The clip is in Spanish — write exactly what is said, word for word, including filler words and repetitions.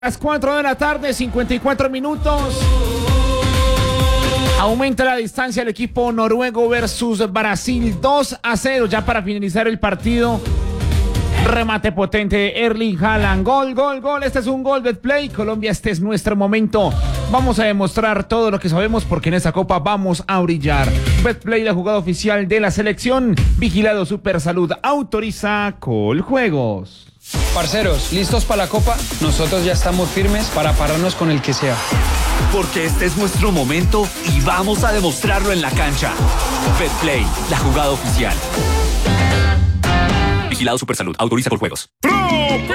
Las cuatro de la tarde, cincuenta y cuatro minutos. Aumenta la distancia el equipo noruego versus Brasil, dos a cero. Ya para finalizar el partido, remate potente de Erling Haaland. Gol, gol, gol. Este es un gol Betplay. Colombia, este es nuestro momento. Vamos a demostrar todo lo que sabemos porque en esta copa vamos a brillar. Betplay, la jugada oficial de la selección. Vigilado Supersalud. Autoriza Coljuegos. Parceros, ¿listos para la copa? Nosotros ya estamos firmes para pararnos con el que sea. Porque este es nuestro momento y vamos a demostrarlo en la cancha. Betplay, la jugada oficial. Vigilado Supersalud. Autoriza Coljuegos.